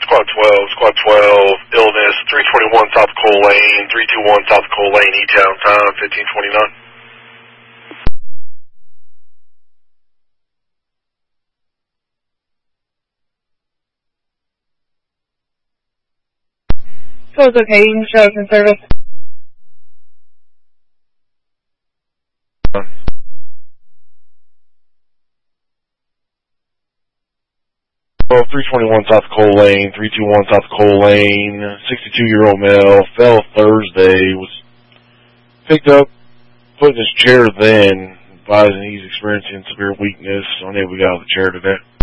Squad 12, illness, 321 South Cole Lane, 321 South Cole Lane, E-Town, time 1529. So it's okay, you can show us in service. 321 South Cole Lane, 321 South Cole Lane, 62-year-old male, fell Thursday, was picked up, put in his chair then, advising he's experiencing severe weekness, unable to get out of the chair today.